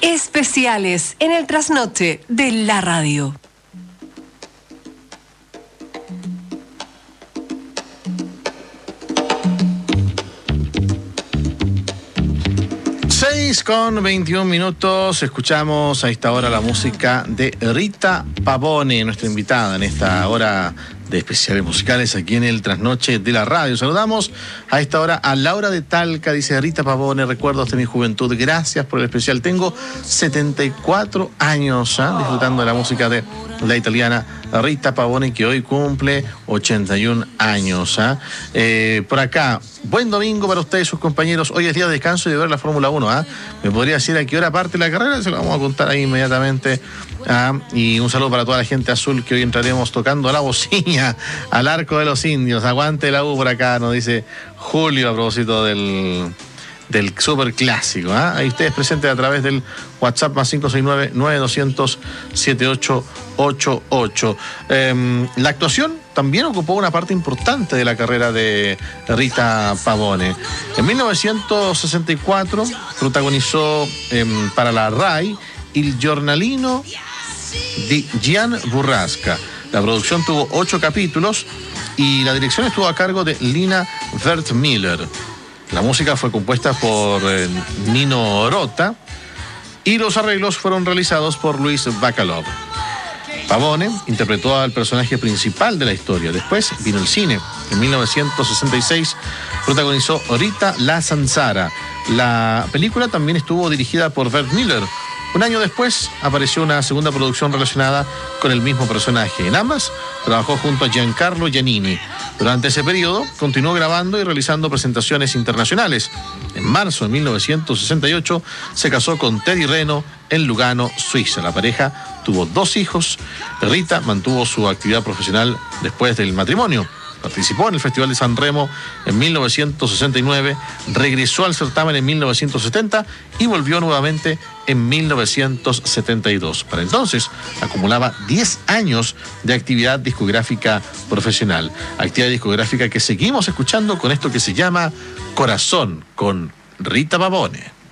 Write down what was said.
Especiales en el trasnoche de la radio. Con 21 minutos, escuchamos a esta hora la música de Rita Pavone, nuestra invitada en esta hora de especiales musicales aquí en el Trasnoche de la Radio. Saludamos a esta hora a Laura de Talca, dice Rita Pavone, recuerdos de mi juventud, gracias por el especial. Tengo 74 años disfrutando de la música de la italiana Rita Pavone, que hoy cumple 81 años. Por acá, buen domingo para ustedes y sus compañeros. Hoy es día de descanso y de ver la Fórmula 1. ¿Me podría decir a qué hora parte la carrera? Se lo vamos a contar ahí inmediatamente. Y un saludo para toda la gente azul, que hoy entraremos tocando la bocina al Arco de los Indios. Aguante la U por acá, nos dice Julio a propósito del super clásico. Ahí ustedes presentes a través del WhatsApp más 569-9200-7888. La actuación también ocupó una parte importante de la carrera de Rita Pavone. En 1964 protagonizó para la RAI Il giornalino di Gian Burrasca. La producción tuvo 8 capítulos y la dirección estuvo a cargo de Lina Wertmüller. La música fue compuesta por Nino Rota y los arreglos fueron realizados por Luis Bacalov. Pavone interpretó al personaje principal de la historia. Después vino el cine. En 1966 protagonizó Rita la Zanzara. La película también estuvo dirigida por Wertmüller. Un año después apareció una segunda producción relacionada con el mismo personaje. En ambas trabajó junto a Giancarlo Giannini. Durante ese periodo continuó grabando y realizando presentaciones internacionales. En marzo de 1968 se casó con Teddy Reno en Lugano, Suiza. La pareja tuvo 2 hijos. Rita mantuvo su actividad profesional después del matrimonio. Participó en el Festival de San Remo en 1969, regresó al certamen en 1970 y volvió nuevamente en 1972. Para entonces acumulaba 10 años de actividad discográfica profesional. Actividad discográfica que seguimos escuchando con esto que se llama Corazón, con Rita Pavone.